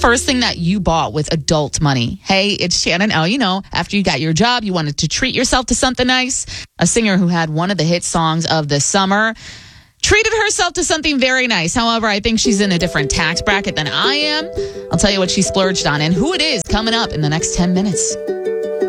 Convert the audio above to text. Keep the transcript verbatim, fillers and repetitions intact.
first thing that you bought with adult money? Hey, it's Shannon L. You know, after you got your job, you wanted to treat yourself to something nice. A singer who had one of the hit songs of the summer treated herself to something very nice. However, I think she's in a different tax bracket than I am. I'll tell you what she splurged on and who it is coming up in the next ten minutes.